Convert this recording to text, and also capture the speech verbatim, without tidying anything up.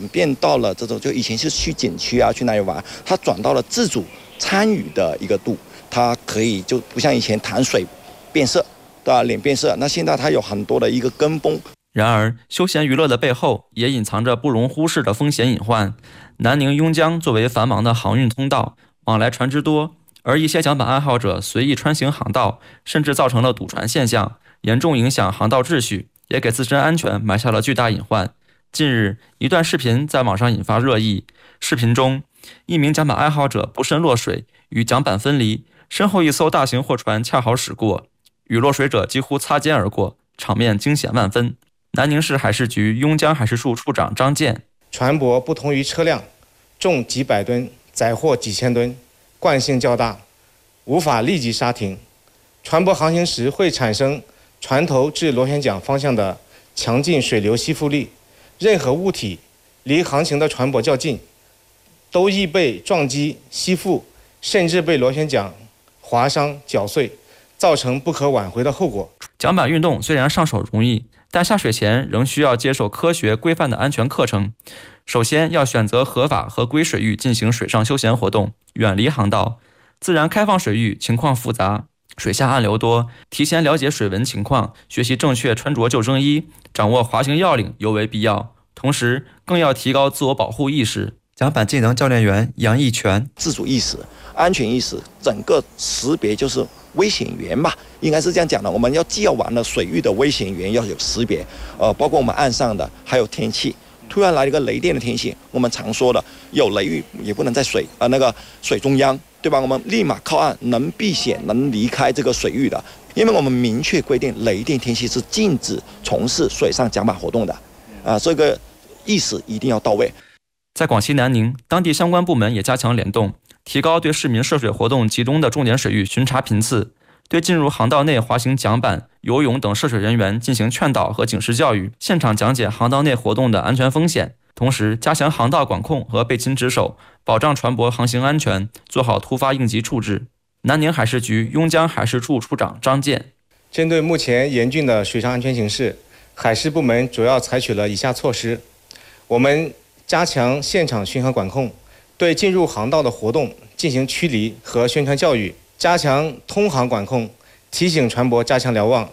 变到了这种，就以前是去景区啊，去哪里玩，它转到了自主参与的一个度，它可以就不像以前谈水变色，对吧？脸变色，那现在它有很多的一个跟风。 然而，休闲娱乐的背后也隐藏着不容忽视的风险隐患。南宁邕江作为繁忙的航运通道，往来船只多，而一些桨板爱好者随意穿行航道，甚至造成了堵船现象，严重影响航道秩序，也给自身安全埋下了巨大隐患。近日，一段视频在网上引发热议。视频中，一名桨板爱好者不慎落水，与桨板分离，身后一艘大型货船恰好驶过，与落水者几乎擦肩而过，场面惊险万分。南宁市海事局邕江海事处处长张健： 船舶不同于车辆，重几百吨，载货几千吨，惯性较大，无法立即刹停。船舶航行时会产生船头至螺旋桨方向的强劲水流吸附力，任何物体离航行的船舶较近，都易被撞击、吸附，甚至被螺旋桨划伤、绞碎，造成不可挽回的后果。 桨板运动虽然上手容易，但下水前仍需要接受科学规范的安全课程。首先要选择合法合规水域进行水上休闲活动，远离航道。自然开放水域情况复杂，水下暗流多，提前了解水文情况，学习正确穿着救生衣，掌握滑行要领尤为必要。同时，更要提高自我保护意识。桨板技能教练员杨义全： 自主意识、安全意识，整个识别就是危险源吧，应该是这样讲的。我们要既要玩了水域的危险源要有识别，呃，包括我们岸上的，还有天气。突然来了一个雷电的天气，我们常说的有雷雨也不能在水啊、呃、那个水中央，对吧？我们立马靠岸，能避险，能离开这个水域的，因为我们明确规定，雷电天气是禁止从事水上桨板活动的，啊、呃，这个意识一定要到位。 在广西南宁，当地相关部门也加强联动，提高对市民涉水活动集中的重点水域巡查频次，对进入航道内滑行桨板、游泳等涉水人员进行劝导和警示教育，现场讲解航道内活动的安全风险，同时加强航道管控和备勤值守，保障船舶航行安全，做好突发应急处置。南宁海事局邕江海事处处长张健： 针对目前严峻的水上安全形势，海事部门主要采取了以下措施：我们加强现场巡航管控，对进入航道的活动进行驱离和宣传教育，加强通航管控，提醒船舶加强瞭望，